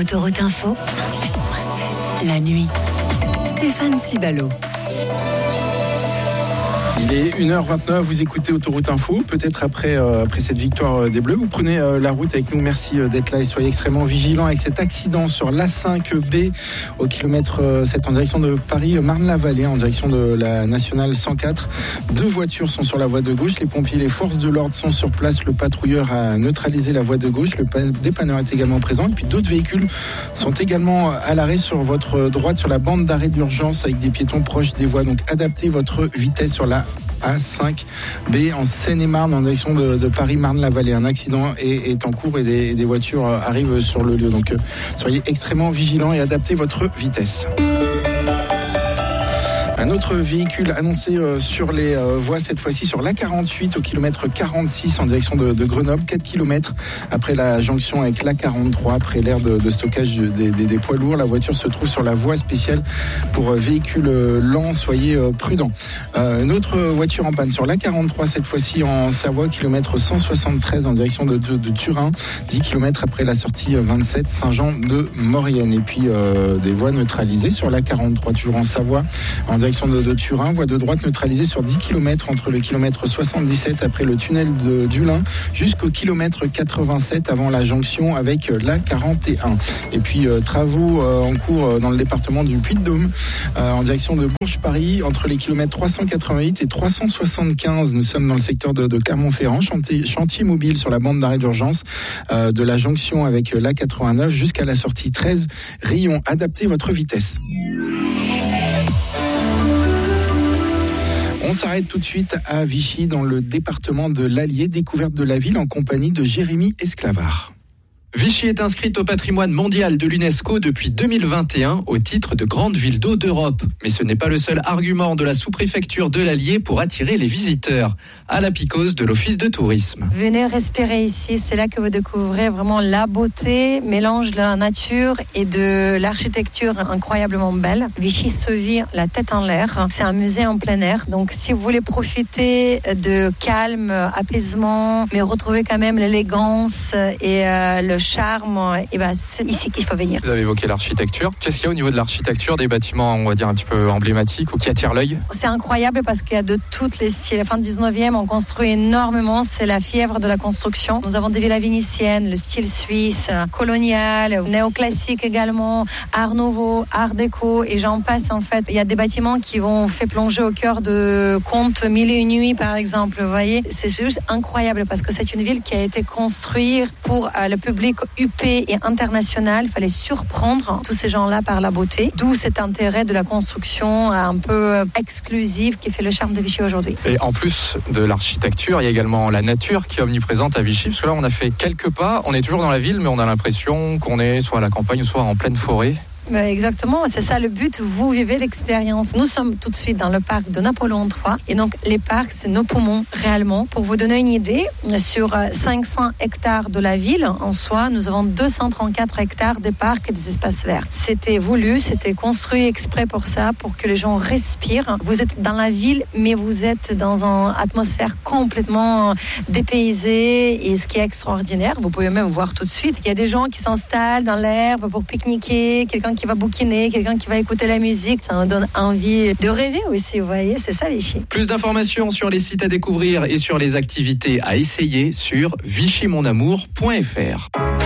Autoroute Info, 107.7. La nuit. Stéphane Cibalo. Il est 1h29, vous écoutez Autoroute Info. Peut-être après cette victoire des Bleus, vous prenez la route avec nous. Merci d'être là et soyez extrêmement vigilants avec cet accident sur l'A5B au kilomètre 7 en direction de Paris-Marne-la-Vallée, en direction de la nationale 104. 2 voitures sont sur la voie de gauche. Les pompiers, les forces de l'ordre sont sur place. Le patrouilleur a neutralisé la voie de gauche. Le dépanneur est également présent. Et puis d'autres véhicules sont également à l'arrêt sur votre droite, sur la bande d'arrêt d'urgence avec des piétons proches des voies. Donc adaptez votre vitesse sur la A5B en Seine-et-Marne en direction de Paris-Marne-la-Vallée. Un accident est en cours et des voitures arrivent sur le lieu. Donc soyez extrêmement vigilants et adaptez votre vitesse. Un autre véhicule annoncé sur les voies, cette fois-ci sur l'A48 au kilomètre 46 en direction de Grenoble, 4 km après la jonction avec l'A43, après l'aire de stockage des poids lourds. La voiture se trouve sur la voie spéciale pour véhicules lents, soyez prudents. Une autre voiture en panne sur l'A43, cette fois-ci en Savoie, kilomètre 173 en direction de Turin, 10 km après la sortie 27 Saint-Jean-de-Maurienne. Et puis des voies neutralisées sur l'A43, toujours en Savoie, en direction de Turin, voie de droite neutralisée sur 10 km entre le kilomètre 77 après le tunnel de Dulin jusqu'au kilomètre 87 avant la jonction avec l'A41. Et puis travaux en cours dans le département du Puy-de-Dôme en direction de Bourges-Paris entre les kilomètres 388 et 375. Nous sommes dans le secteur de Clermont-Ferrand, chantier mobile sur la bande d'arrêt d'urgence de la jonction avec l'A89 jusqu'à la sortie 13 Rion. Adaptez votre vitesse. On s'arrête tout de suite à Vichy, dans le département de l'Allier, découverte de la ville en compagnie de Jérémy Esclavard. Vichy est inscrite au patrimoine mondial de l'UNESCO depuis 2021 au titre de grande ville d'eau d'Europe. Mais ce n'est pas le seul argument de la sous-préfecture de l'Allier pour attirer les visiteurs. À la Picose de l'Office de tourisme. Venez respirer ici, c'est là que vous découvrez vraiment la beauté, mélange de la nature et de l'architecture incroyablement belle. Vichy se vit la tête en l'air. C'est un musée en plein air. Donc si vous voulez profiter de calme, apaisement, mais retrouver quand même l'élégance et le charme, et c'est ici qu'il faut venir. Vous avez évoqué l'architecture. Qu'est-ce qu'il y a au niveau de l'architecture, des bâtiments, on va dire, un petit peu emblématiques ou qui attirent l'œil? C'est incroyable parce qu'il y a de tous les styles. La fin du 19e, on construit énormément. C'est la fièvre de la construction. Nous avons des villas vénitiennes, le style suisse, colonial, néoclassique également, art nouveau, art déco, et j'en passe en fait. Il y a des bâtiments qui vont faire plonger au cœur de contes Mille et une nuits, par exemple. Vous voyez, c'est juste incroyable parce que c'est une ville qui a été construite pour le public UP et international. Il fallait surprendre tous ces gens-là par la beauté. D'où cet intérêt de la construction un peu exclusive qui fait le charme de Vichy aujourd'hui. Et en plus de l'architecture, il y a également la nature qui est omniprésente à Vichy. Parce que là, on a fait quelques pas. On est toujours dans la ville, mais on a l'impression qu'on est soit à la campagne, soit en pleine forêt. Exactement, c'est ça le but, vous vivez l'expérience. Nous sommes tout de suite dans le parc de Napoléon III et donc les parcs, c'est nos poumons réellement. Pour vous donner une idée, sur 500 hectares de la ville en soi, nous avons 234 hectares de parcs et des espaces verts. C'était voulu, c'était construit exprès pour ça, pour que les gens respirent. Vous êtes dans la ville, mais vous êtes dans une atmosphère complètement dépaysée et ce qui est extraordinaire, vous pouvez même voir tout de suite, il y a des gens qui s'installent dans l'herbe pour pique-niquer, quelqu'un qui va bouquiner, quelqu'un qui va écouter la musique, ça nous donne envie de rêver aussi, vous voyez, c'est ça Vichy. Plus d'informations sur les sites à découvrir et sur les activités à essayer sur vichymonamour.fr.